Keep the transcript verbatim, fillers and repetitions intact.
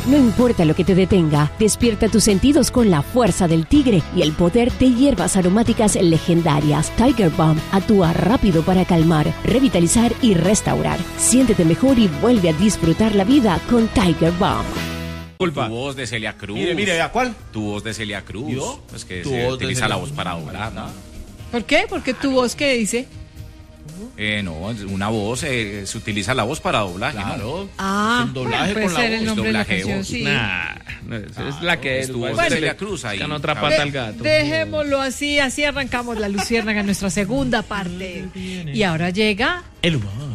No importa lo que te detenga, despierta tus sentidos con la fuerza del tigre y el poder de hierbas aromáticas legendarias. Tiger Balm actúa rápido para calmar, revitalizar y restaurar. Siéntete mejor y vuelve a disfrutar la vida con Tiger Balm. Culpa. Tu voz de Celia Cruz. Mire, mire, ¿a cuál? Tu voz de Celia Cruz. ¿Yo? Es que Tu se voz de utiliza Celia la voz para doblar, ¿no? ¿Por qué? Porque tu voz, ¿qué dice? Eh, no, una voz, eh, se utiliza la voz para doblaje, Claro. ¿no? Ah, El doblaje puede con la ser voz. el nombre de la doblaje de canción, voz. sí. Nah, no, es, es la que es tu voz bueno, de Celia Cruz ahí. Buscan otra ¿sabes? pata De- al gato. Dejémoslo así, así arrancamos la Luciérnaga en nuestra segunda parte. Y ahora llega El humor.